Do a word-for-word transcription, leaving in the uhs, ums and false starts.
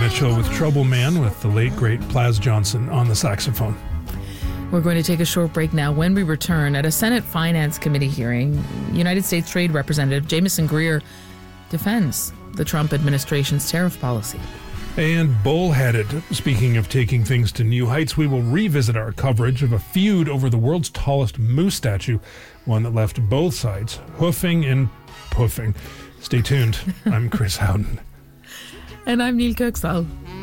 Mitchell with Trouble Man with the late, great Plaz Johnson on the saxophone. We're going to take a short break now. When we return, at a Senate Finance Committee hearing, United States Trade Representative Jamieson Greer defends the Trump administration's tariff policy. And bullheaded. Speaking of taking things to new heights, we will revisit our coverage of a feud over the world's tallest moose statue, one that left both sides hoofing and puffing. Stay tuned. I'm Chris Howden. And I'm Neil Kirksall.